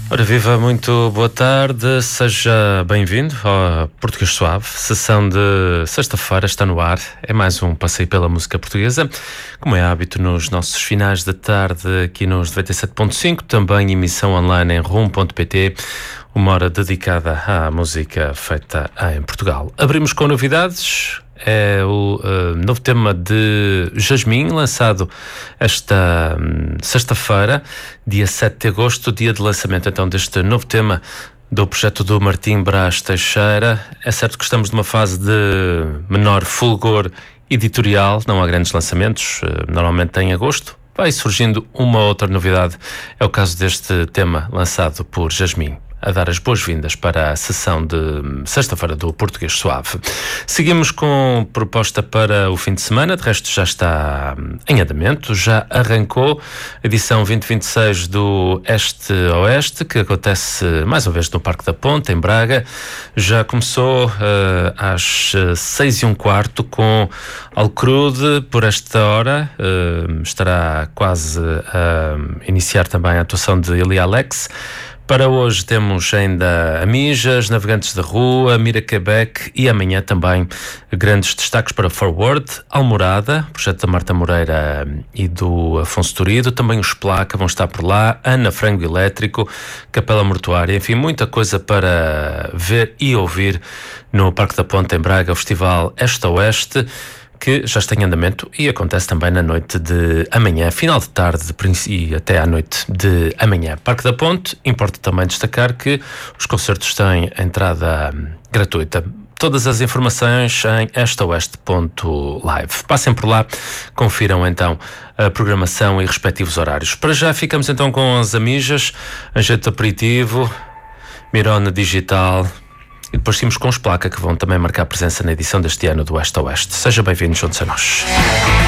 Ora viva, muito boa tarde, seja bem-vindo ao Português Suave, sessão de sexta-feira está no ar, é mais um passeio pela música portuguesa, como é hábito nos nossos finais de tarde aqui nos 97.5, também emissão online em rum.pt, uma hora dedicada à música feita em Portugal. Abrimos com novidades. É o novo tema de Jasmine, lançado esta sexta-feira, dia 7 de agosto, dia de lançamento então deste novo tema do projeto do Martim Brás Teixeira. É certo que estamos numa fase de menor fulgor editorial, não há grandes lançamentos, normalmente em agosto. Vai surgindo uma outra novidade, é o caso deste tema lançado por Jasmine, a dar as boas-vindas para a sessão de sexta-feira do Português Suave. Seguimos com proposta para o fim de semana, de resto já está em andamento, já arrancou a edição 2026 do Este-Oeste, que acontece mais uma vez no Parque da Ponte, em Braga. Já começou às 6h15 com Alcrude, por esta hora. Estará quase a iniciar também a atuação de Eli Alex. Para hoje temos ainda Amijas, Navegantes da Rua, Mira Quebec e amanhã também grandes destaques para Forward, Almorada, projeto da Marta Moreira e do Afonso Turido, também os Placa vão estar por lá, Ana Frango Elétrico, Capela Mortuária, enfim, muita coisa para ver e ouvir no Parque da Ponte em Braga, o Festival Este-Oeste, que já está em andamento e acontece também na noite de amanhã, final de tarde e até à noite de amanhã. Parque da Ponte, importa também destacar que os concertos têm entrada gratuita. Todas as informações em estaoeste.live. Passem por lá, confiram então a programação e respectivos horários. Para já ficamos então com as Amijas, Anjeito Aperitivo, Mirona Digital. E depois seguimos com os Placa, que vão também marcar presença na edição deste ano do Este-Oeste. Seja bem-vindo juntos a nós.